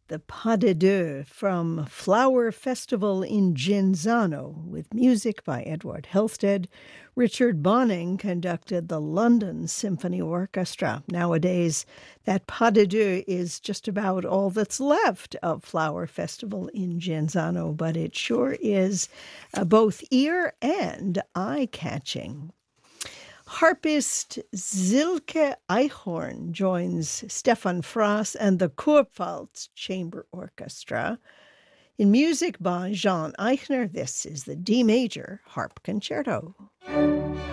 The Pas de Deux from Flower Festival in Genzano with music by Edward Helsted. Richard Bonning conducted the London Symphony Orchestra. Nowadays, that Pas de Deux is just about all that's left of Flower Festival in Genzano, but it sure is both ear and eye-catching. Harpist Silke Eichhorn joins Stefan Frass and the Kurpfalz Chamber Orchestra. In music by Jean Eichner, this is the D major Harp Concerto.